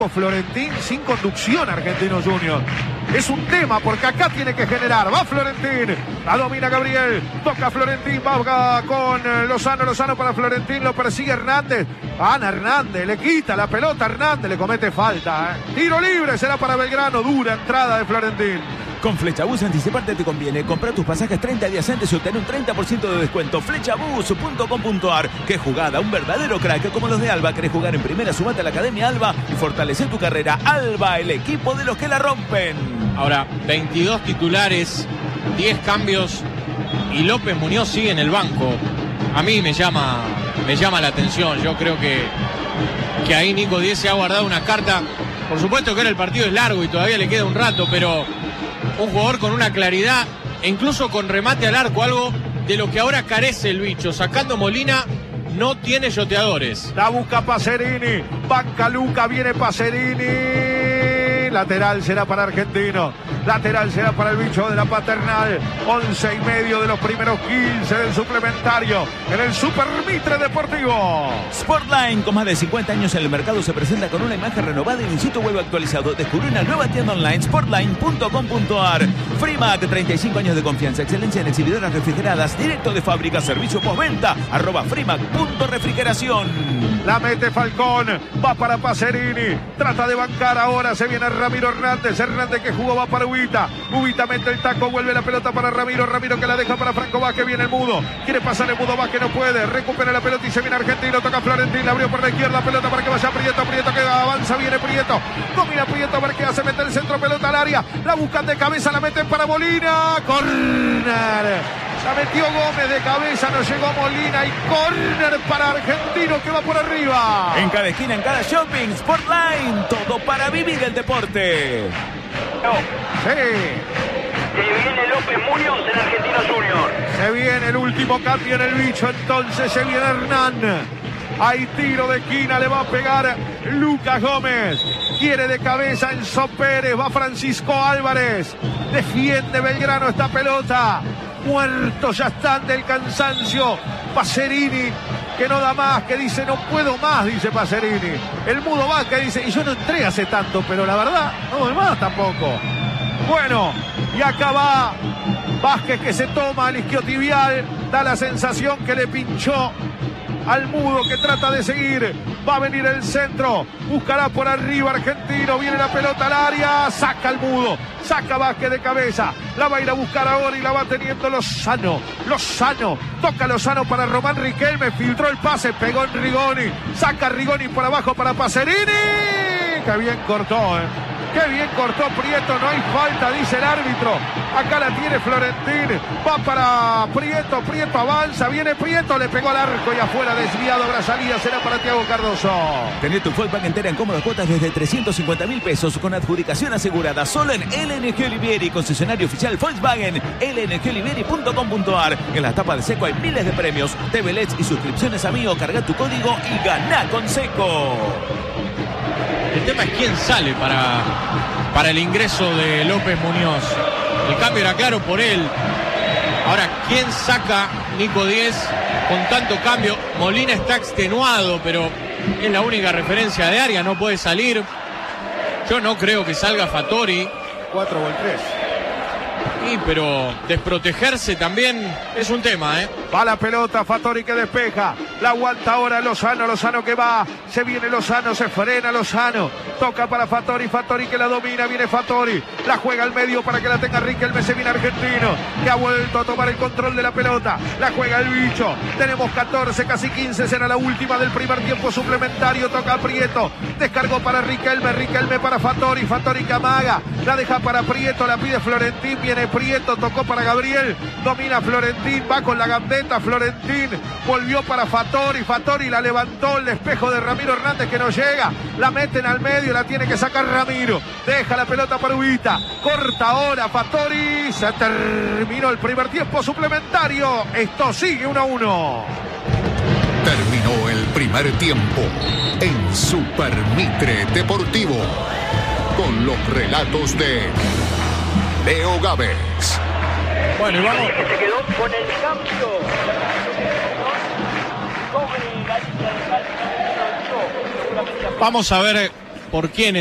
Florentín sin conducción Argentinos Juniors. Es un tema porque acá tiene que generar. Va Florentín, la domina Gabriel, toca Florentín, va con Lozano para Florentín, lo persigue Hernández. Ana Hernández, le quita la pelota a Hernández, le comete falta. Tiro libre será para Belgrano, dura entrada de Florentín. Con Flechabús anticiparte te conviene. Compra tus pasajes 30 días antes y obtener un 30% de descuento. Flechabús.com.ar. Qué jugada, un verdadero crack como los de Alba. ¿Querés jugar en primera? Sumate a la Academia Alba y fortalecer tu carrera. Alba, el equipo de los que la rompen. Ahora, 22 titulares, 10 cambios y López Muñoz sigue en el banco. A mí me llama la atención. Yo creo que ahí Nico Díez se ha guardado una carta. Por supuesto que ahora el partido es largo y todavía le queda un rato, pero un jugador con una claridad e incluso con remate al arco, algo de lo que ahora carece el bicho. Sacando Molina, no tiene yoteadores. La busca Pacerini, banca Luca, viene Pacerini. Lateral será para Argentino. Lateral será para el bicho de la Paternal. 11:30 de los primeros 15 del suplementario en el Super Mitre Deportivo. Sportline, con más de 50 años en el mercado, se presenta con una imagen renovada y un sitio web actualizado. Descubrí una nueva tienda online, sportline.com.ar. Frimac, 35 años de confianza, excelencia en exhibidoras refrigeradas, directo de fábrica, servicio postventa, @frimac.refrigeración. La mete Falcón, va para Pacerini, trata de bancar ahora, se viene Ramiro Hernández, Hernández que jugó, va para Ubita, Ubita mete el taco, vuelve la pelota para Ramiro, Ramiro que la deja para Franco Vázquez, viene el Mudo, quiere pasar el Mudo, Vázquez no puede, recupera la pelota y se viene Argentino, toca Florentín, la abrió por la izquierda, pelota para que vaya Prieto, Prieto que avanza, viene Prieto, domina Prieto, a ver qué hace, mete el centro, pelota al área, la buscan de cabeza, la meten para Molina, corner. La metió Gómez de cabeza, no llegó Molina y córner para Argentino que va por arriba. En cada esquina, en cada shopping, Sportline, todo para vivir el deporte. Sí. Se viene López Muñoz en Argentinos Juniors. Se viene el último cambio en el bicho, entonces se viene Hernán. Hay tiro de esquina, le va a pegar Lucas Gómez. Quiere de cabeza Enzo Pérez, va Francisco Álvarez. Defiende Belgrano esta pelota. Muertos ya están del cansancio. Pacerini, que no da más, que dice no puedo más, dice Pacerini. El Mudo Vázquez dice, y yo no entré hace tanto, pero la verdad, no doy más tampoco. Bueno, y acá va Vázquez que se toma el isquiotibial, da la sensación que le pinchó al Mudo que trata de seguir. Va a venir el centro, buscará por arriba Argentino, viene la pelota al área, saca el Mudo, saca Vázquez de cabeza, la va a ir a buscar ahora y la va teniendo Lozano, toca Lozano para Román Riquelme, filtró el pase, pegó en Rigoni, saca Rigoni por abajo para Pacerini, que bien cortó, qué bien cortó Prieto, no hay falta, dice el árbitro. Acá la tiene Florentín, va para Prieto, Prieto avanza, viene Prieto, le pegó al arco y afuera, desviado, habrá salida, será para Thiago Cardoso. Tener tu Volkswagen entera en cómodas cuotas desde 350.000 pesos con adjudicación asegurada solo en LNG Olivieri, concesionario oficial Volkswagen, lngolivieri.com.ar. En la tapa de Seco hay miles de premios, TV LEDs y suscripciones amigo. Carga tu código y ganá con Seco. El tema es quién sale para el ingreso de López Muñoz. El cambio era claro por él. Ahora, ¿quién saca Nico Díez con tanto cambio? Molina está extenuado, pero es la única referencia de área, no puede salir. Yo no creo que salga Fattori. 4 o el 3. Sí, pero desprotegerse también es un tema, Va la pelota, Fattori que despeja. La aguanta ahora Lozano, Lozano que va. Se viene Lozano, se frena Lozano. Toca para Fattori, Fattori que la domina. Viene Fattori, la juega al medio para que la tenga Riquelme. Se viene Argentino, que ha vuelto a tomar el control de la pelota. La juega el bicho. Tenemos 14, casi 15. Será la última del primer tiempo suplementario. Toca a Prieto. Descargó para Riquelme, Riquelme para Fattori. Fattori que amaga. La deja para Prieto, la pide Florentín. Viene Prieto, tocó para Gabriel. Domina Florentín, va con la gambeta. Florentín volvió para Fattori, Fattori la levantó, el despejo de Ramiro Hernández que no llega, la meten al medio, la tiene que sacar Ramiro, deja la pelota para Ubita, corta ahora Fattori, se terminó el primer tiempo suplementario, esto sigue 1-1. Terminó el primer tiempo en Super Mitre Deportivo con los relatos de Leo Gávez. Bueno, y vamos. Que se quedó con el cambio. Vamos a ver por quién